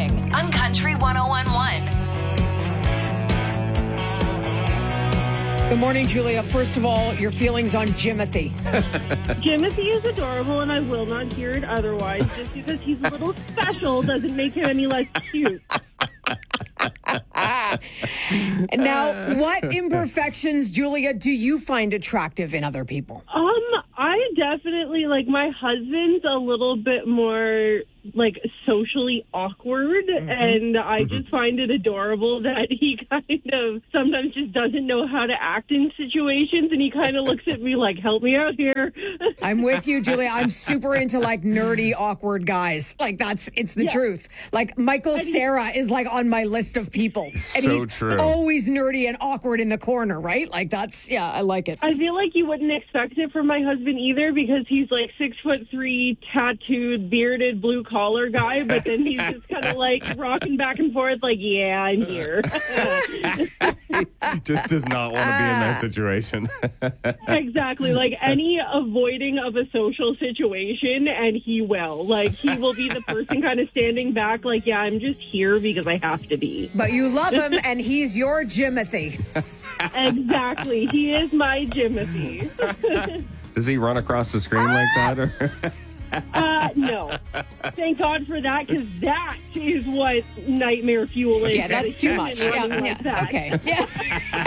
morning on Country 101.1. Good morning, Julia. First of all, your feelings on Jimothy. Jimothy is adorable, and I will not hear it otherwise. Just because he's a little special doesn't make him any less cute. Now, what imperfections, Julia, do you find attractive in other people? I definitely, my husband's a little bit more, socially awkward, and I just find it adorable that he kind of sometimes just doesn't know how to act in situations, and he kind of looks at me like, help me out here. I'm with you, Julia. I'm super into, nerdy, awkward guys. It's the truth. Michael Cera is, on my list of people. And So he's true. always nerdy and awkward in the corner, right? I like it. I feel like you wouldn't expect it from my husband either, because he's 6'3", tattooed, bearded, blue collar guy, but then he's just kind of rocking back and forth yeah, I'm here. Just does not want to be in that situation. Exactly. Any avoiding of a social situation, and he will. He will be the person kind of standing back yeah, I'm just here because I have to be. But you love him, and he's your Jimothy. Exactly. He is my Jimothy. Does he run across the screen like that? Or? No. Thank God for that, because that is what nightmare fuel is. Yeah, that's too much. Running like that. Okay. Yeah.